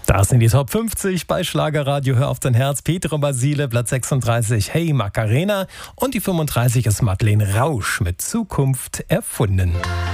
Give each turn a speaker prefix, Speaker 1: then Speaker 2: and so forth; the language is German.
Speaker 1: Das sind die Top 50 bei Schlagerradio. Hör auf dein Herz. Petro Basile, Platz 36, Hey Macarena. Und die 35 ist Madeleine Rausch mit Zukunft erfunden.